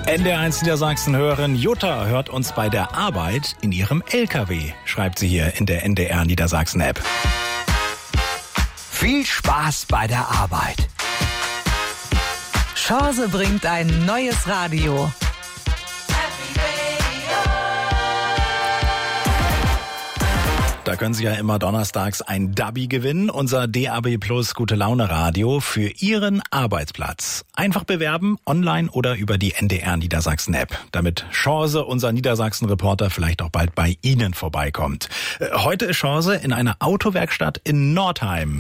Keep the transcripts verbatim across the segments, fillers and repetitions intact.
N D R eins Niedersachsen-Hörerin Jutta hört uns bei der Arbeit in ihrem L K W, schreibt sie hier in der N D R Niedersachsen-App. Viel Spaß bei der Arbeit. Chance bringt ein neues Radio. Da können Sie ja immer donnerstags ein Dubby gewinnen, unser D A B Plus Gute Laune Radio für Ihren Arbeitsplatz. Einfach bewerben, online oder über die N D R Niedersachsen App, damit Chance, unser Niedersachsen-Reporter, vielleicht auch bald bei Ihnen vorbeikommt. Heute ist Chance in einer Autowerkstatt in Nordheim.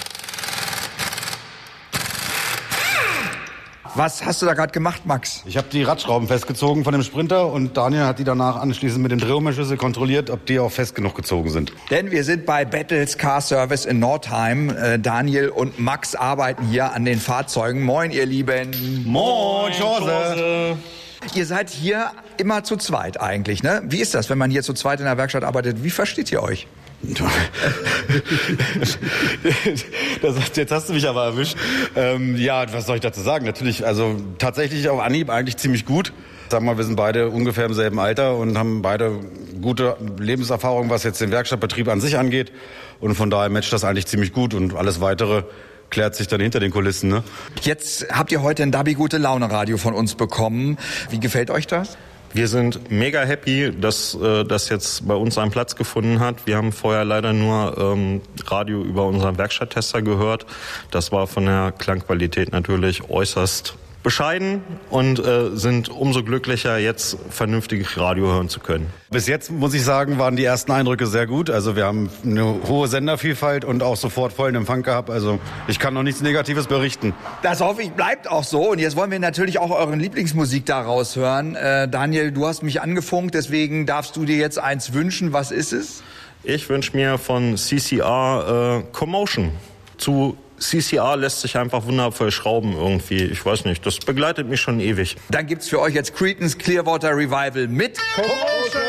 Was hast du da gerade gemacht, Max? Ich habe die Radschrauben festgezogen von dem Sprinter und Daniel hat die danach anschließend mit dem Drehumschlüssel kontrolliert, ob die auch fest genug gezogen sind. Denn wir sind bei Battles Car Service in Nordheim. Äh, Daniel und Max arbeiten hier an den Fahrzeugen. Moin, ihr Lieben. Moin, Chance. Ihr seid hier immer zu zweit eigentlich, ne? Wie ist das, wenn man hier zu zweit in der Werkstatt arbeitet? Wie versteht ihr euch? das, jetzt hast du mich aber erwischt. Ähm, ja, was soll ich dazu sagen? Natürlich, also tatsächlich auf Anhieb eigentlich ziemlich gut. Sag mal, wir sind beide ungefähr im selben Alter und haben beide gute Lebenserfahrung, was jetzt den Werkstattbetrieb an sich angeht. Und von daher matcht das eigentlich ziemlich gut und alles Weitere klärt sich dann hinter den Kulissen, ne? Jetzt habt ihr heute ein Dubby Gute Laune Radio von uns bekommen. Wie gefällt euch das? Wir sind mega happy, dass äh, das jetzt bei uns einen Platz gefunden hat. Wir haben vorher leider nur ähm, Radio über unseren Werkstatttester gehört. Das war von der Klangqualität natürlich äußerst bescheiden und äh, sind umso glücklicher, jetzt vernünftig Radio hören zu können. Bis jetzt, muss ich sagen, waren die ersten Eindrücke sehr gut. Also wir haben eine hohe Sendervielfalt und auch sofort vollen Empfang gehabt. Also ich kann noch nichts Negatives berichten. Das hoffe ich, bleibt auch so. Und jetzt wollen wir natürlich auch euren Lieblingsmusik da raushören. Äh, Daniel, du hast mich angefunkt, deswegen darfst du dir jetzt eins wünschen. Was ist es? Ich wünsche mir von C C R äh, Commotion. Zu C C R lässt sich einfach wundervoll schrauben irgendwie. Ich weiß nicht, das begleitet mich schon ewig. Dann gibt's für euch jetzt Creedence Clearwater Revival mit Commotion.